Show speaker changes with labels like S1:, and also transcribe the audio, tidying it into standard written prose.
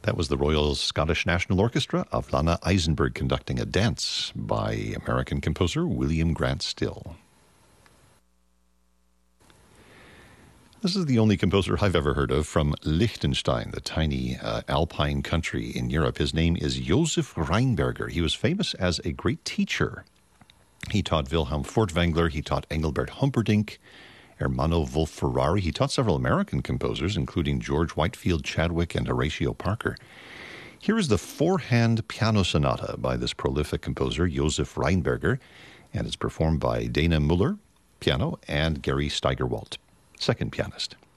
S1: That was the Royal Scottish National Orchestra of Lana Eisenberg conducting a dance by American composer William Grant Still. This is the only composer I've ever heard of from Liechtenstein, the tiny alpine country in Europe. His name is Josef Rheinberger. He was famous as a great teacher. He taught Wilhelm Furtwängler, he taught Engelbert Humperdinck, Ermanno Wolf-Ferrari. He taught several American composers, including George Whitefield Chadwick and Horatio Parker. Here is the four-hand piano sonata by this prolific composer, Josef Rheinberger, and it's performed by Dana Muller, piano, and Gary Steigerwalt, second pianist.